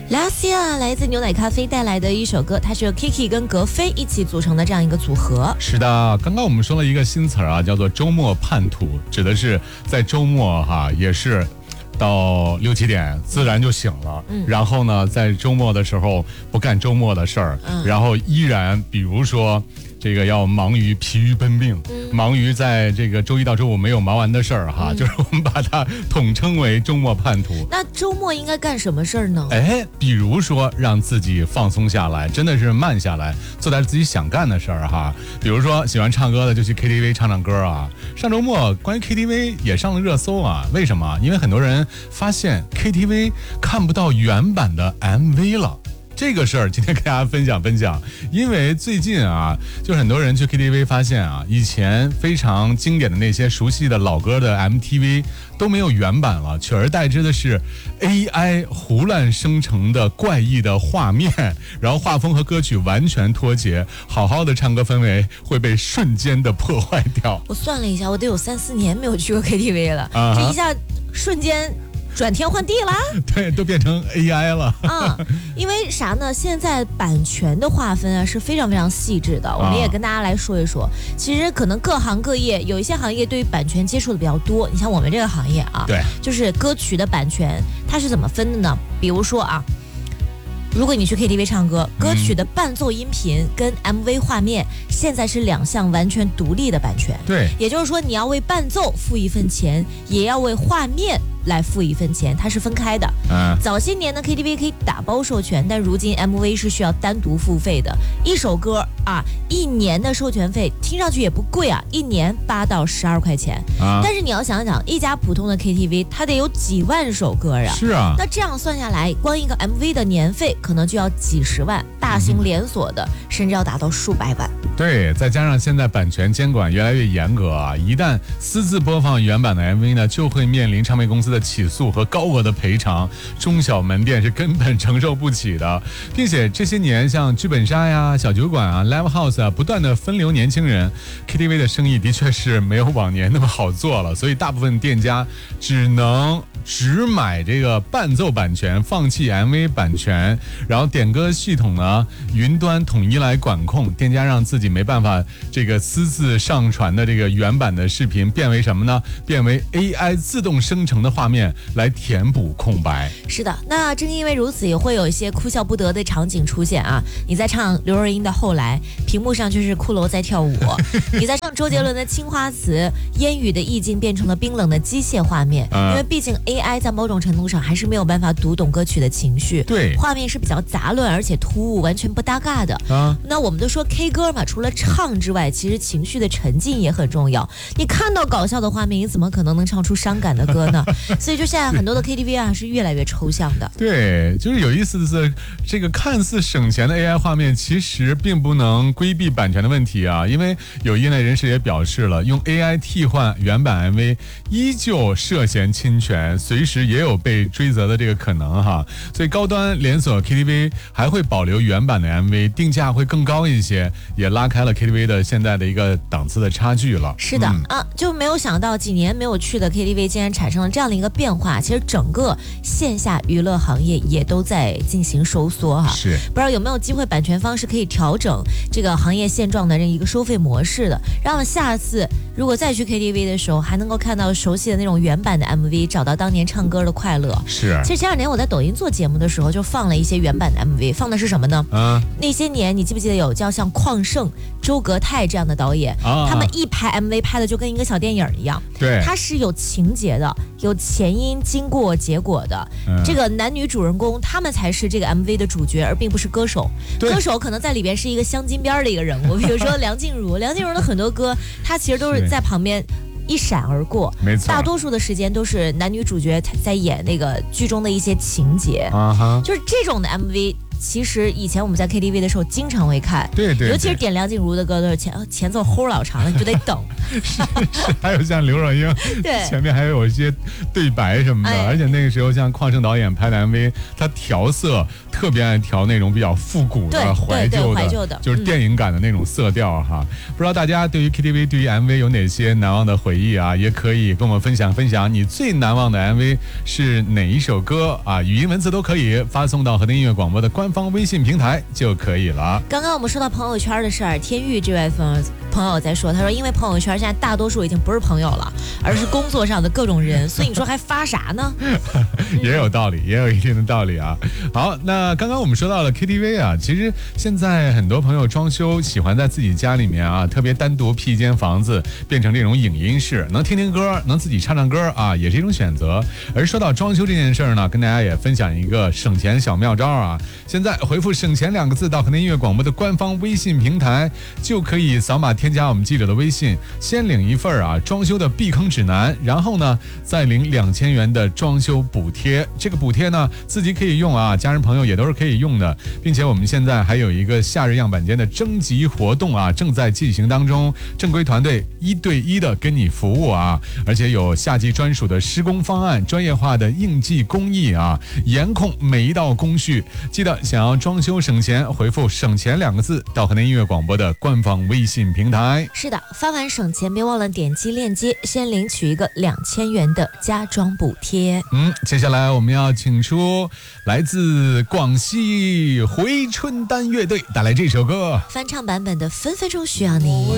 Lasia 来自牛奶咖啡带来的一首歌，它是由 Kiki 跟格飞一起组成的这样一个组合。 是的，刚刚我们说了一个新词啊，叫做周末叛徒，指的是在周末也是到6、7点自然就醒了，然后呢，在周末的时候不干周末的事儿，然后依然比如说这个要忙于疲于奔命，忙于在这个周一到周五没有忙完的事儿就是我们把它统称为周末叛徒。 那周末应该干什么事儿呢？ 比如说让自己放松下来，真的是慢下来，做点自己想干的事儿比如说喜欢唱歌的就去 KTV 唱唱歌上周末关于 KTV 也上了热搜为什么？因为很多人发现 KTV 看不到原版的 MV 了。这个事儿今天跟大家分享分享，因为最近就很多人去 KTV 发现以前非常经典的那些熟悉的老歌的 MTV 都没有原版了，取而代之的是 AI 胡乱生成的怪异的画面，然后画风和歌曲完全脱节，好好的唱歌氛围会被瞬间的破坏掉。 我算了一下，我得有3、4年没有去过 KTV 了，这一下瞬间转天换地啦， 对，都变成 AI 了因为啥呢？现在版权的划分是非常非常细致的，我们也跟大家来说一说。其实可能各行各业有一些行业对于版权接触的比较多，你像我们这个行业对， 就是歌曲的版权它是怎么分的呢？比如说如果你去 KTV 唱歌，歌曲的伴奏音频跟 MV 画面现在是2项完全独立的版权。 对， 也就是说你要为伴奏付1份钱，也要为画面来付1份钱，它是分开的。早些年呢 KTV 可以打包授权，但如今 MV 是需要单独付费的。一首歌1年的授权费听上去也不贵1年8到12块钱。但是你要想想，一家普通的 KTV 它得有几万首歌是那这样算下来，光一个 MV 的年费可能就要几十万，大型连锁的甚至要达到数百万。 对，再加上现在版权监管越来越严格一旦私自播放原版的 MV 呢，就会面临唱片公司的起诉和高额的赔偿，中小门店是根本承受不起的。并且这些年像剧本杀小酒馆Live House 不断的分流年轻人， KTV 的生意的确是没有往年那么好做了，所以大部分店家只买这个伴奏版权，放弃 MV 版权，然后点歌系统呢云端统一来管控，店家让自己没办法这个私自上传的这个原版的视频变为什么呢？变为 AI 自动生成的画面来填补空白。 是的，那正因为如此，也会有一些哭笑不得的场景出现你在唱刘若英的后来，屏幕上就是骷髅在跳舞你在唱周杰伦的青花瓷，烟雨的意境变成了冰冷的机械画面因为毕竟 AI 在某种程度上还是没有办法读懂歌曲的情绪， 对， 画面是比较杂乱而且突兀，完全不搭嘎的那我们都说 K 歌嘛，除了唱之外，其实情绪的沉浸也很重要。你看到搞笑的画面，你怎么可能能唱出伤感的歌呢？所以就现在很多的 KTV 是越来越抽象的。 对，就是有意思的是，这个看似省钱的 AI 画面，其实并不能规避版权的问题因为有业内人士也表示了，用 AI 替换原版 MV 依旧涉嫌侵权，随时也有被追责的这个可能所以高端连锁 KTV 还会保留原版的 MV， 定价会更高一些，也拉开了 KTV 的现在的一个档次的差距了。 是的就没有想到几年没有去的 KTV 竟然产生了这样的一个变化。其实整个线下娱乐行业也都在进行收缩是， 不知道有没有机会版权方是可以调整这个行业现状的一个收费模式的，让下次如果再去 KTV 的时候还能够看到熟悉的那种原版的 MV， 找到当年唱歌的快乐。 是， 其实前2年我在抖音做节目的时候就放了一些原版的 MV， 放的是什么呢？那些年你记不记得有叫像邝胜、周格泰这样的导演他们一拍 MV 拍的就跟一个小电影一样。 对， 它是有情节的，有前因经过结果的这个男女主人公他们才是这个 MV 的主角，而并不是歌手。歌手可能在里边是一个镶金边的一个人物，比如说梁静茹的很多歌他其实都是在旁边一闪而过， 没错， 大多数的时间都是男女主角在演那个剧中的一些情节就是这种的 MV 其实以前我们在 KTV 的时候经常会看， 对， 尤其是点梁静茹的歌的前奏齁老长了，你就得等。 是，还有像刘若英， 对， 前面还有一些对白什么的，而且那个时候像邝胜导演拍的 MV， 他调色特别爱调那种比较复古的、怀旧的，就是电影感的那种色调哈。不知道大家对于 KTV、对于 MV 有哪些难忘的回忆啊？也可以跟我们分享分享你最难忘的 MV 是哪一首歌啊？语音文字都可以发送到河南音乐广播的官方微信平台就可以了。 刚刚我们说到朋友圈的事儿，天域这位朋友在说，他说因为朋友圈现在大多数已经不是朋友了，而是工作上的各种人，所以你说还发啥呢？ 也有道理，也有一定的道理啊。好，那刚刚我们说到了 KTV 啊，其实现在很多朋友装修喜欢在自己家里面啊，特别单独辟一间房子，变成这种影音室，能听听歌，能自己唱唱歌啊，也是一种选择。而说到装修这件事儿呢，跟大家也分享一个省钱小妙招啊。现在回复省钱2个字到河南音乐广播的官方微信平台，就可以扫码添加我们记者的微信，先领一份啊装修的避坑指南，然后呢再领2000元的装修补贴。这个补贴呢自己可以用啊，家人朋友也都是可以用的，并且我们现在还有一个夏日样板间的征集活动啊，正在进行当中，正规团队1对1的跟你服务啊，而且有夏季专属的施工方案，专业化的应季工艺啊，严控每一道工序。记得想要装修省钱，回复省钱2个字到河南音乐广播的官方微信平台。 是的，发完省钱别忘了点击链接，先领取一个2000元的家装补贴。 接下来我们要请出来自广西回春丹乐队带来这首歌， 翻唱版本的《分分钟需要你》。